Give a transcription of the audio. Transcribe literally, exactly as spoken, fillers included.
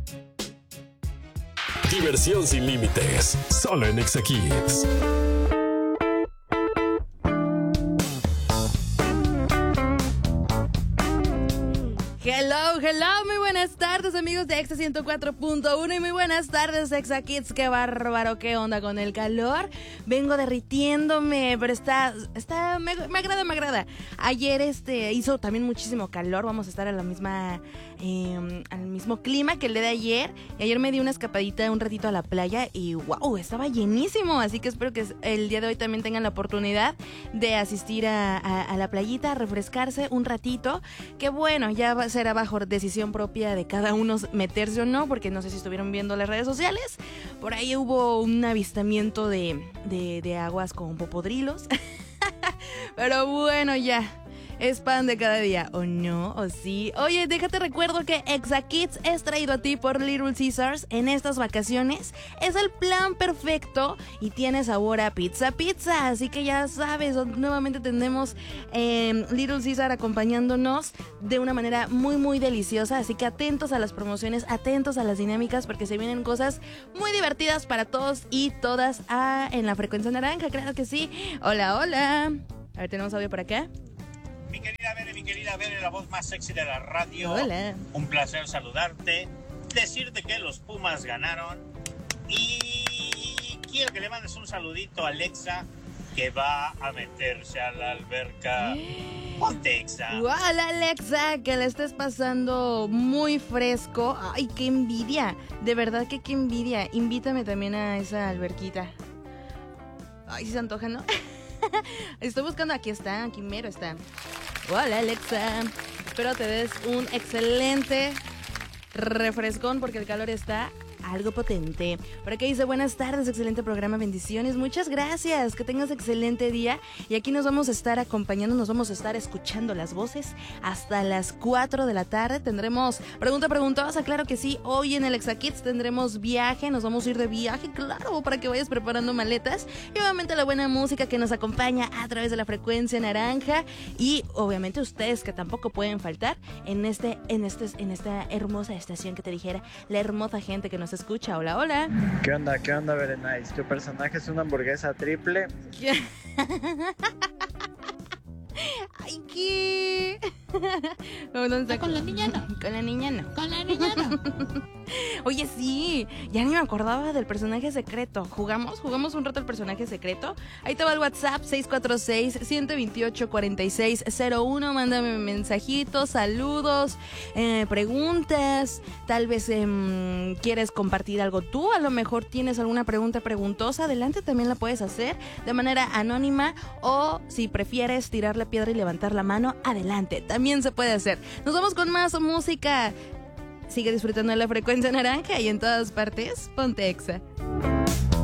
Diversión sin límites, solo en Exa Kids. Hello, hello, muy buenas tardes amigos de Exa ciento cuatro punto uno y muy buenas tardes Exa Kids, qué bárbaro, qué onda con el calor, vengo derritiéndome, pero está, está, me, me agrada, me agrada. Ayer este hizo también muchísimo calor, vamos a estar a la misma, eh, al mismo clima que el día de ayer, y ayer me di una escapadita un ratito a la playa y wow, estaba llenísimo, así que espero que el día de hoy también tengan la oportunidad de asistir a, a, a la playita, a refrescarse un ratito, que bueno, ya va será bajo decisión propia de cada uno meterse o no, porque no sé si estuvieron viendo las redes sociales, por ahí hubo un avistamiento de, de, de aguas con popodrilos, pero bueno, ya. Es pan de cada día, ¿o no? ¿O sí? Oye, déjate recuerdo que Exa Kids es traído a ti por Little Caesars en estas vacaciones. Es el plan perfecto y tiene sabor a pizza pizza. Así que ya sabes, nuevamente tenemos eh, Little Caesar acompañándonos de una manera muy, muy deliciosa. Así que atentos a las promociones, atentos a las dinámicas, porque se vienen cosas muy divertidas para todos y todas ah, en la frecuencia naranja, claro que sí. Hola, hola. A ver, tenemos audio por acá. Mi querida Bere, mi querida Bere, la voz más sexy de la radio. Hola. Un placer saludarte, decirte que los Pumas ganaron y quiero que le mandes un saludito a Alexa, que va a meterse a la alberca. Ponte Exa. Hola Alexa, que le estés pasando muy fresco. Ay, qué envidia, de verdad que qué envidia. Invítame también a esa alberquita. Ay, si se antoja, ¿no? Estoy buscando, aquí está, aquí mero está. Hola Alexa, espero te des un excelente refrescón porque el calor está algo potente. Por aquí dice, buenas tardes, excelente programa, bendiciones, muchas gracias, que tengas excelente día. Y aquí nos vamos a estar acompañando, nos vamos a estar escuchando las voces hasta las cuatro de la tarde. Tendremos pregunta preguntosa, claro que sí. Hoy en el Exa Kids tendremos viaje, nos vamos a ir de viaje, claro, para que vayas preparando maletas. Y obviamente la buena música que nos acompaña a través de la frecuencia naranja. Y obviamente ustedes que tampoco pueden faltar en este, en este, en esta hermosa estación que te dijera, la hermosa gente que nos escucha. Hola, hola. ¿Qué onda? ¿Qué onda, Berenice? ¿Tu personaje es una hamburguesa triple? ¿Qué? Ay, ¿qué? ¿Dónde está? Con la niña no. Con la niña no. Con la niña no. Oye, sí, ya ni me acordaba del personaje secreto. ¿Jugamos? ¿Jugamos un rato el personaje secreto? Ahí te va el WhatsApp, seis cuatro seis, uno dos ocho, cuatro seis cero uno. Mándame mensajitos, saludos, eh, preguntas. Tal vez eh, quieres compartir algo tú. A lo mejor tienes alguna pregunta preguntosa. Adelante, también la puedes hacer de manera anónima. O si prefieres tirar la piedra y levantar la mano, adelante, también se puede hacer. Nos vamos con más música. Sigue disfrutando de la frecuencia naranja y en todas partes, ponte Exa.